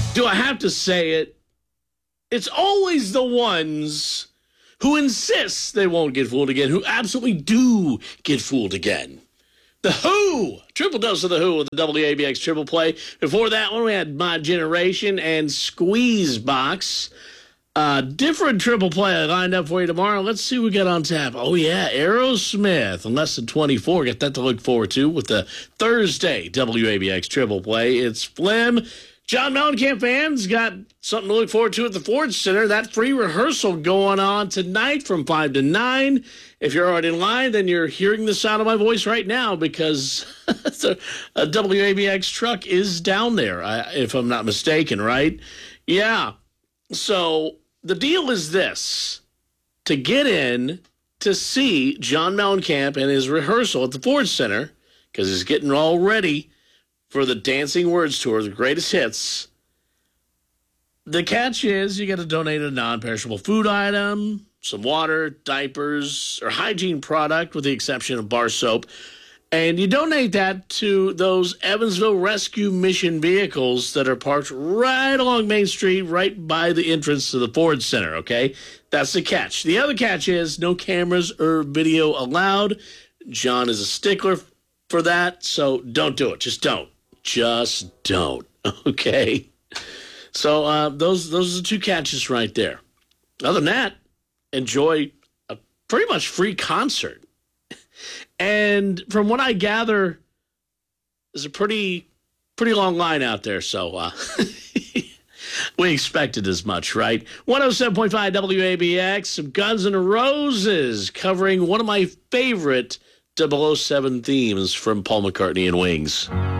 Do I have to say it? It's always the ones who insist they won't get fooled again, who absolutely do get fooled again. The Who, triple dose of The Who with the WABX triple play. Before that one, we had My Generation and Squeeze Box. Different triple play lined up for you tomorrow. Let's see what we got on tap. Oh, yeah, Aerosmith in less than 24. Got that to look forward to with the Thursday WABX triple play. It's Phlegm. John Mellencamp fans got something to look forward to at the Ford Center. That free rehearsal going on tonight from 5 to 9. If you're already in line, then you're hearing the sound of my voice right now because a WABX truck is down there, if I'm not mistaken, right? Yeah. So the deal is this. To get in to see John Mellencamp and his rehearsal at the Ford Center, because he's getting all ready for the Dancing Words Tour, the greatest hits. The catch is you got to donate a non-perishable food item, some water, diapers, or hygiene product with the exception of bar soap. And you donate that to those Evansville Rescue Mission vehicles that are parked right along Main Street, right by the entrance to the Ford Center, okay? That's the catch. The other catch is no cameras or video allowed. John is a stickler for that, so don't do it. Just don't. Just don't. Okay. So those are the two catches right there. Other than that, enjoy a pretty much free concert. And from what I gather, there's a pretty long line out there. So we expected as much, right? 107.5 WABX, some Guns N' Roses covering one of my favorite 007 themes from Paul McCartney and Wings.